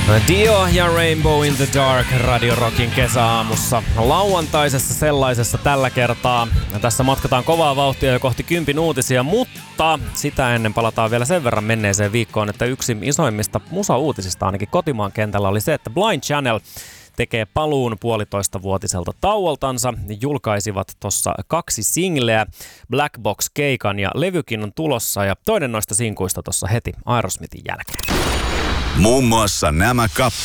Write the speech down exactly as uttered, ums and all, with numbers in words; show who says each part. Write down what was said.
Speaker 1: Dio ja Rainbow in the Dark Radio Rockin kesäaamussa. Lauantaisessa sellaisessa tällä kertaa. Ja tässä matkataan kovaa vauhtia jo kohti kympin uutisia, mutta sitä ennen palataan vielä sen verran menneeseen viikkoon, että yksi isoimmista musa-uutisista ainakin kotimaan kentällä oli se, että Blind Channel tekee paluun puolitoista vuotiselta tauoltansa. Julkaisivat tuossa kaksi singleä, Black Box-keikan ja levykin on tulossa ja toinen noista sinkuista tuossa heti Aerosmithin jälkeen.
Speaker 2: Muun muassa nämä kappaleet.